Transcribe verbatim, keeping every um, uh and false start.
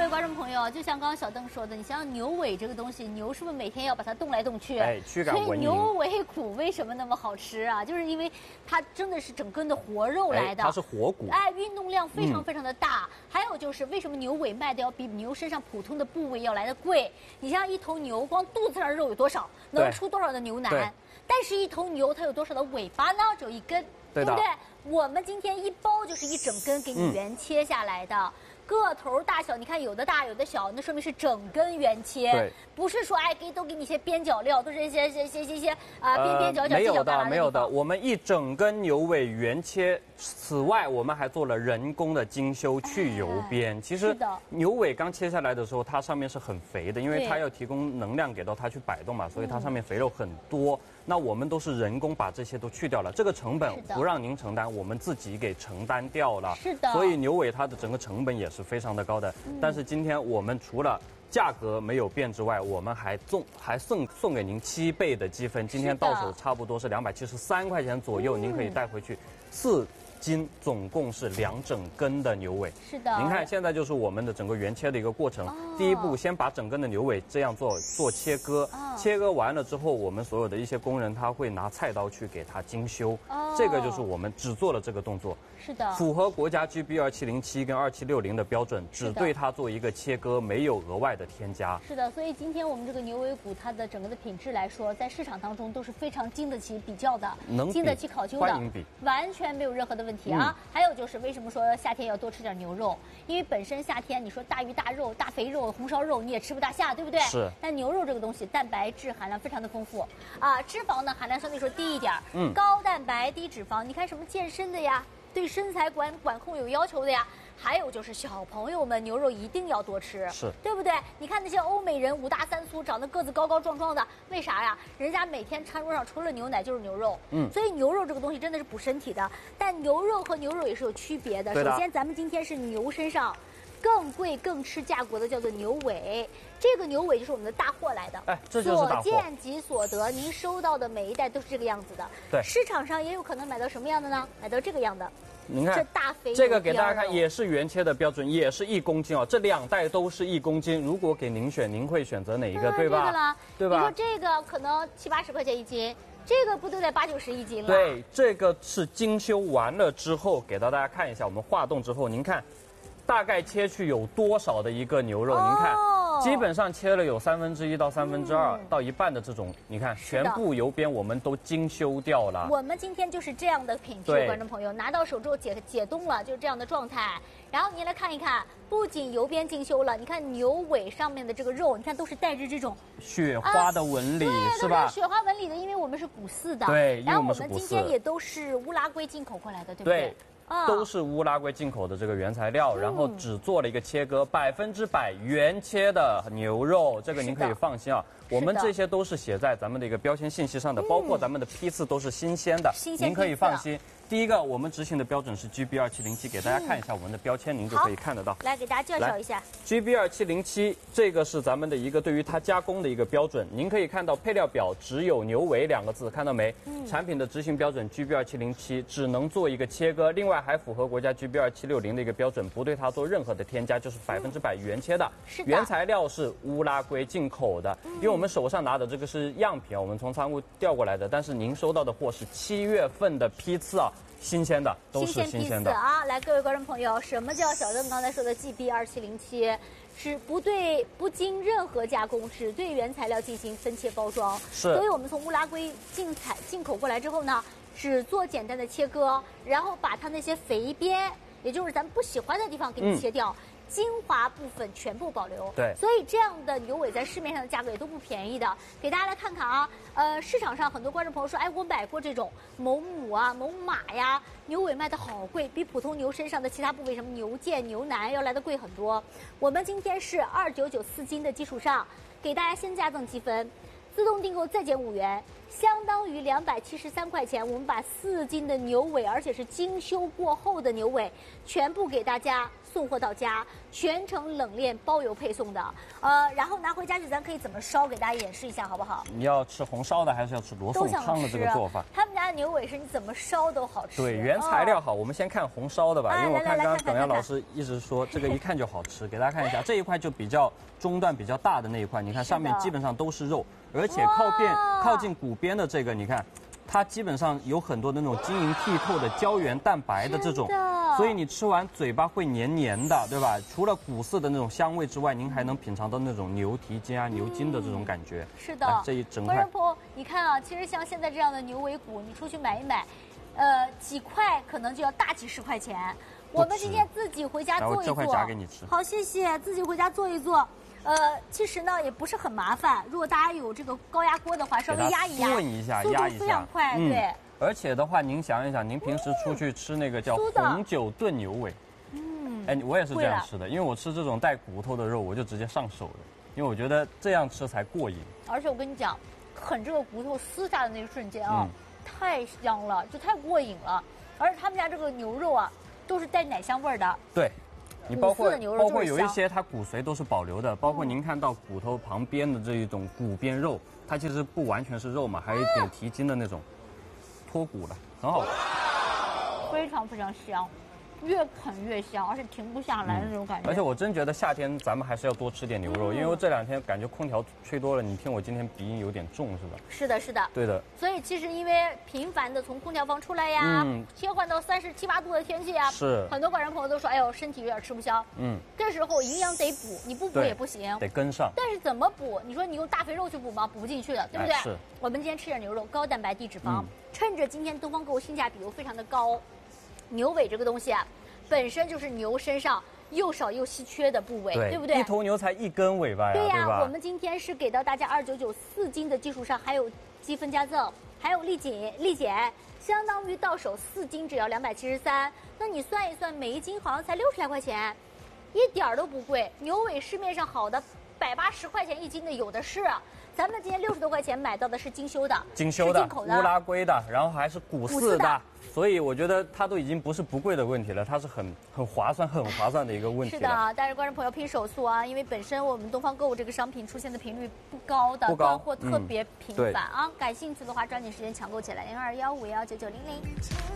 位观众朋友，就像刚刚小邓说的，你想想牛尾这个东西，牛是不是每天要把它动来动去？ 哎，驱赶蚊蝇。 所以牛尾骨为什么那么好吃啊？就是因为它真的是整根的活肉来的， 哎、它是活骨， 哎，运动量非常非常的大。嗯、还有就是为什么牛尾卖的要比牛身上普通的部位要来的贵？你像一头牛，光肚子上肉有多少，能出多少的牛腩？但是，一头牛它有多少的尾巴呢？只有一根，对不对？我们今天一包就是一整根给你原切下来的。嗯，个头大小，你看有的大有的小，那说明是整根原切， 对， 不是说哎给都给你一些边角料，都是一些些些些些啊、呃、边边角角没有的没有的，我们一整根牛尾原切，此外我们还做了人工的精修去油边。哎、其实牛尾刚切下来的时候，它上面是很肥的，因为它要提供能量给到它去摆动嘛，所以它上面肥肉很多。嗯，那我们都是人工把这些都去掉了，这个成本不让您承担，我们自己给承担掉了。 是的， 所以牛尾它的整个成本也是非常的高的。嗯、但是今天我们除了价格没有变之外，我们还送还送送给您七倍的积分，今天到手差不多是两百七十三块钱左右，嗯、您可以带回去四斤，总共是两整根的牛尾。 是的， 您看现在就是我们的整个原切的一个过程。哦、第一步，先把整根的牛尾这样做做切割，哦、切割完了之后，我们所有的一些工人他会拿菜刀去给它精修。哦，这个就是我们只做了这个动作。 是的， 符合国家 G B 二七零七跟二七六零的标准，只对它做一个切割，没有额外的添加。 是的，所以今天我们这个牛尾骨，它的整个的品质来说，在市场当中都是非常经得起比较的， 能经得起考究的， 欢迎比， 完全没有任何的问题啊。嗯、还有就是为什么说夏天要多吃点牛肉？因为本身夏天你说大鱼大肉、大肥肉、红烧肉你也吃不大下，对不对？ 是。 但牛肉这个东西，蛋白质含量非常的丰富啊，脂肪呢含量相对说低一点，嗯，高蛋白低脂肪。你看什么健身的呀？对身材管管控有要求的呀，还有就是小朋友们牛肉一定要多吃， 是对不对？你看那些欧美人五大三粗，长得个子高高壮壮的，为啥呀？人家每天餐桌上除了牛奶就是牛肉，嗯，所以牛肉这个东西真的是补身体的。但牛肉和牛肉也是有区别的。首先，咱们今天是牛身上更贵更吃价格的叫做牛尾，这个牛尾就是我们的大货来的， 哎，这就是大货。 所见即所得，您收到的每一袋都是这个样子的。 对， 市场上也有可能买到什么样的呢？买到这个样的。 您看， 这大肥这个给大家看也是原切的标准，也是一公斤哦。这两袋都是一公斤，如果给您选，您会选择哪一个？对吧？ 这个了， 对吧？ 你说这个可能七八十块钱一斤，这个不都得八九十一斤了？ 对，这个是精修完了之后，给到大家看一下，我们化冻之后，您看，大概切去有多少的一个牛肉？哦、您看。基本上切了有三分之一到三分之二到一半的这种，你看全部油边我们都精修掉了。 我们今天就是这样的品质，观众朋友拿到手之后解解冻了，就是这样的状态。然后您来看一看，不仅油边精修了，你看牛尾上面的这个肉，你看都是带着这种雪花的纹理， 啊、 是吧？ 雪花纹理的，因为我们是古饲的， 对， 然后我们今天也都是乌拉圭进口过来的，对不对？ 对。都是乌拉圭进口的这个原材料，然后只做了一个切割，百分之百原切的牛肉，这个您可以放心啊。我们这些都是写在咱们的一个标签信息上的，包括咱们的批次都是新鲜的，您可以放心。第一个，我们执行的标准是 G B 二七零七，给大家看一下我们的标签，您就可以看得到。 来给大家介绍一下 G B 二七零七，这个是咱们的一个对于它加工的一个标准。您可以看到配料表只有牛尾两个字，看到没？嗯、产品的执行标准 G B 二七零七只能做一个切割，另外还符合国家 G B 二七六零的一个标准，不对它做任何的添加，就是百分之百原切的。 是的。 原材料是乌拉圭进口的，嗯、因为我们手上拿的这个是样品啊，我们从仓库调过来的，但是您收到的货是七月份的批次啊。新鲜的，都是新鲜的啊！来，各位观众朋友，什么叫小邓刚才说的 G B 二七零七？是不对，不经任何加工，只对原材料进行分切包装。 是， 所以我们从乌拉圭进采进口过来之后呢，只做简单的切割，然后把它那些肥边，也就是咱们不喜欢的地方给你切掉。嗯，精华部分全部保留， 对， 所以这样的牛尾在市面上的价格也都不便宜的。给大家来看看啊，呃，市场上很多观众朋友说，哎，我买过这种某母啊、某马呀，牛尾卖的好贵，比普通牛身上的其他部位，什么牛腱、牛腩要来的贵很多。我们今天是二九九四斤的基础上，给大家先加赠积分，自动订购再减五元。相当于两百七十三块钱，我们把四斤的牛尾，而且是精修过后的牛尾，全部给大家送货到家，全程冷链包邮配送的。呃，然后拿回家去，咱可以怎么烧，给大家演示一下，好不好？ 你要吃红烧的，还是要吃罗宋汤的这个做法？ 他们家的牛尾是你怎么烧都好吃。 对，原材料好，哦、我们先看红烧的吧， 哎、 因为我看刚刚董阳老师一直说这个一看就好吃，给大家看一下，这一块就比较中段比较大的那一块，你看上面基本上都是肉，而且靠边靠近骨边的这个，你看。它基本上有很多那种晶莹剔透的胶原蛋白的这种，所以你吃完嘴巴会黏黏的，对吧？除了骨丝的那种香味之外，您还能品尝到那种牛蹄筋啊、牛筋的这种感觉。 是的， 这一整块。 观众朋友，你看啊，其实像现在这样的牛尾骨，你出去买一买，呃，几块可能就要大几十块钱。我们今天自己回家做一做。 这块夹给你吃。 好，谢谢，自己回家做一做。呃，其实呢也不是很麻烦，如果大家有这个高压锅的话，稍微压一压， 炖一下， 速度非常快，嗯、对。 而且的话，您想一想，您平时出去吃那个叫红酒炖牛尾，嗯，哎，我也是这样吃的，因为我吃这种带骨头的肉，我就直接上手了，因为我觉得这样吃才过瘾。 而且我跟你讲，啃这个骨头撕下的那一瞬间啊，嗯、太香了，就太过瘾了。而且他们家这个牛肉啊，都是带奶香味儿的。 对。你包括包括有一些它骨髓都是保留的，包括您看到骨头旁边的这一种骨边肉，它其实不完全是肉嘛，还有一点蹄筋的那种脱骨的，很好吃， 非常非常香，越啃越香，而且停不下来的那种感觉。 而且我真觉得夏天咱们还是要多吃点牛肉，嗯、因为我这两天感觉空调吹多了，你听我今天鼻音有点重是吧？ 是的，是的。 对的。 所以其实因为频繁的从空调房出来呀，嗯、切换到三十七八度的天气啊， 是很多观众朋友都说，哎呦，身体有点吃不消。嗯。这时候营养得补，你不补也不行， 得跟上。 但是怎么补？你说你用大肥肉去补吗？补不进去的，对不对？ 哎、是。 我们今天吃点牛肉，高蛋白低脂肪，嗯、趁着今天东方购物性价比又非常的高，牛尾这个东西啊。本身就是牛身上又少又稀缺的部位， 对, 对不对？ 一头牛才一根尾巴呀， 对呀、 对吧？ 我们今天是给到大家二九九四斤的基础上，还有积分加赠，还有立减立减，相当于到手四斤只要两百七十三。那你算一算，每一斤好像才六十来块钱，一点都不贵。牛尾市面上好的百八十块钱一斤的有的是。咱们今天六十多块钱买到的是精修的， 精修的， 进口的乌拉圭的，然后还是骨饲的，所以我觉得它都已经不是不贵的问题了，它是很很划算、很划算的一个问题了。 是的，但是观众朋友拼手速啊，因为本身我们东方购物这个商品出现的频率不高的， 不高， 断货特别频繁、嗯、啊。感兴趣的话，抓紧时间抢购起来，零二幺五幺九九零零。